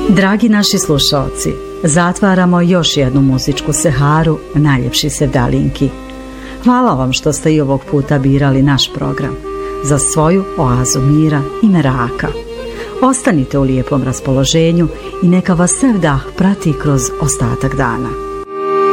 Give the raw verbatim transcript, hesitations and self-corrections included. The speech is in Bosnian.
Dragi naši slušalci, zatvaramo još jednu muzičku seharu Najljepši sevdalinki. Hvala vam što ste i ovog puta birali naš program za svoju oazu mira i meraka. Ostanite u lijepom raspoloženju i neka vas sevdah prati kroz ostatak dana.